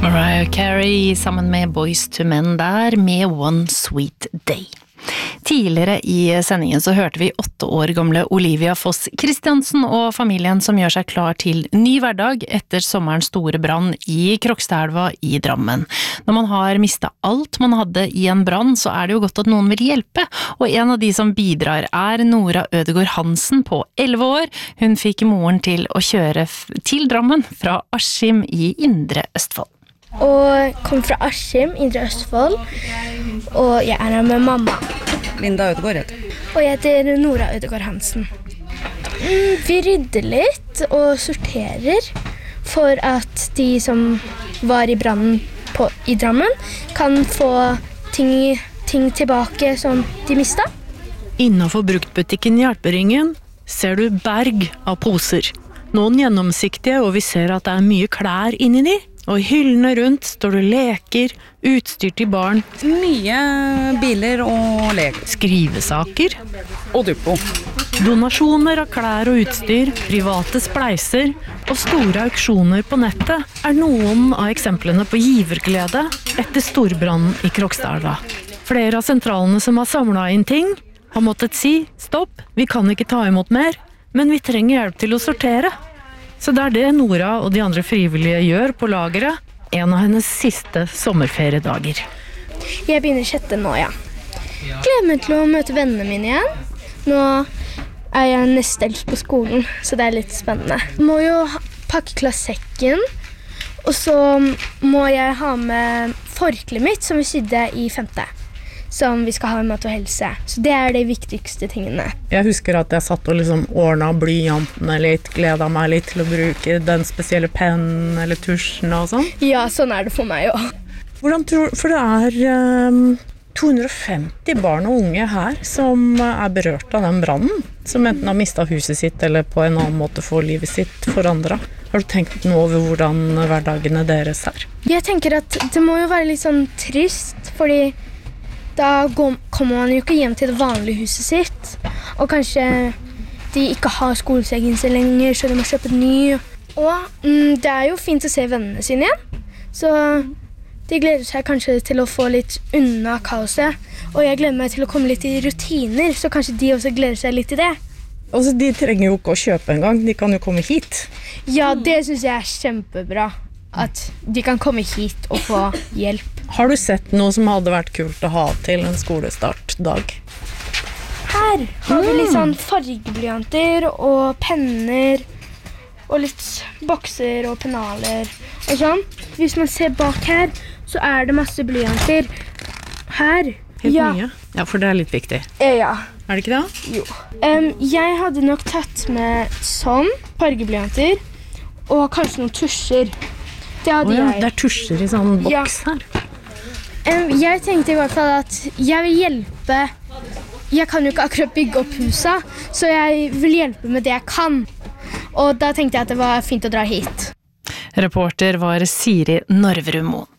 Mariah Carey sammen med Boyz II Men der med One Sweet Day. Tidligere i sendingen så hørte vi 8 år gamle Olivia Foss Kristiansen og familien som gjør seg klar til ny hverdag etter sommerens store brann i Krokstadelva i Drammen. Når man har mistet alt man hadde i en brann, så er det jo godt at noen vil hjelpe, og en av de som bidrar er Nora Ødegård Hansen på 11 år. Hun fikk moren til å kjøre til Drammen fra Askim i Indre Østfold. Og kom fra Askim, Indre Østfold, og jeg er her med mamma. Linda Ødegård heter. Og jeg heter Nora Ødegård Hansen. Vi rydder litt og sorterer for at de som var i brannen i Drammen kan få ting tilbake som de mistet. Innenfor bruktbutikken Hjelperingen ser du berg av poser. Noen gjennomsiktige, og vi ser at det er mye klær inni de. Og i hyllene rundt står det leker, utstyr til barn. Mye biler og leker. Skrivesaker. Og Duplo. Donasjoner av klær og utstyr, private spleiser og store auksjoner på nettet er noen av eksemplene på giverglede etter storbrannen i Krokstadelva. Flere av sentralene som har samlet inn ting har måttet si stopp, vi kan ikke ta imot mer, men vi trenger hjelp til å sortere. Så det er det Nora og de andre frivillige gjør på lageret, en av hennes siste sommerferiedager. Jeg begynner 6. nå, ja. Gleder meg til å møte vennene mine igjen. Nå er jeg nest eldst på skolen, så det er litt spennende. Jeg må jo pakke klassekken, og så må jeg ha med forkleet mitt som vi sydde i 5. som vi skal ha i mat og helse. Så det er de viktigste tingene. Jeg husker at jeg satt og liksom ordnet blyantene litt, gledet meg litt til å bruke den spesielle pennen eller tusjen og sånn. Ja, sånn er det for meg også. For det er 250 barn og unge her som er berørt av den brannen, som enten har mistet huset sitt eller på en annen måte får livet sitt forandret. Har du tenkt noe over hvordan hverdagene deres er? Jeg tenker at det må jo være litt sånn trist, fordi da kommer man jo ikke hjem til det vanlige huset sitt, og kanskje de ikke har skolesekken sin lenger, så de må kjøpe ny. Og det er jo fint å se vennene sine igjen, så de gleder seg kanskje til å få litt unna kaoset, og jeg gleder meg til å komme litt i rutiner, så kanskje de også gleder seg litt til det. Altså, de trenger jo ikke å kjøpe en gang, de kan jo komme hit. Ja, det synes jeg er kjempebra, at de kan komme hit og få hjelp. Har du sett noe som hadde vært kult å ha til en skolestartdag? Her har vi litt sånn fargeblyanter og penner og litt bokser og pennaler og sånn. Hvis man ser bak her, så er det masse blyanter. Her. Helt mye? Ja, for det er litt viktig. Ja. Er det ikke det? Jo. Jeg hadde nok tatt med sånn fargeblyanter og kanskje noen tusjer. Det hadde jeg. Det er tusjer i sånn boks her. Jeg tenkte i hvert fall at jeg vil hjelpe. Jeg kan jo ikke akkurat bygge opp huset, så jeg vil hjelpe med det jeg kan. Og da tenkte jeg at det var fint å dra hit. Reporter var Siri Norverud Moen.